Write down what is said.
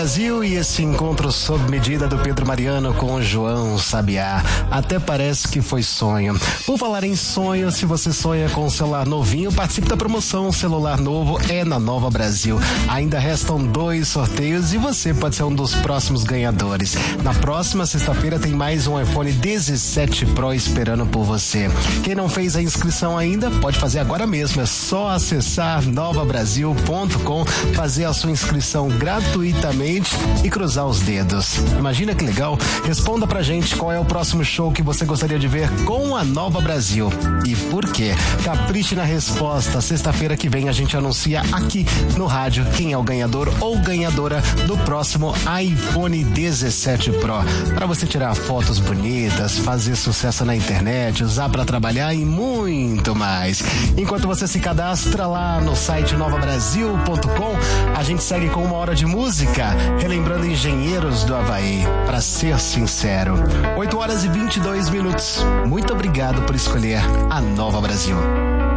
Brasil e esse encontro sob medida do Pedro Mariano com o João Sabiá. Até parece que foi sonho. Por falar em sonho, se você sonha com um celular novinho, participe da promoção. Celular novo é na Nova Brasil. Ainda restam 2 sorteios e você pode ser um dos próximos ganhadores. Na próxima sexta-feira tem mais um iPhone 17 Pro esperando por você. Quem não fez a inscrição ainda, pode fazer agora mesmo. É só acessar novabrasil.com, fazer a sua inscrição gratuitamente e cruzar os dedos. Imagina que legal? Responda pra gente qual é o próximo show que você gostaria de ver com a Nova Brasil e por quê. Capriche na resposta. Sexta-feira que vem a gente anuncia aqui no rádio quem é o ganhador ou ganhadora do próximo iPhone 17 Pro. Para você tirar fotos bonitas, fazer sucesso na internet, usar para trabalhar e muito mais. Enquanto você se cadastra lá no site novabrasil.com, a gente segue com 1 hora de música, relembrando Engenheiros do Havaí. Para ser sincero, 8 horas e 22 minutos. Muito obrigado por escolher a Nova Brasil.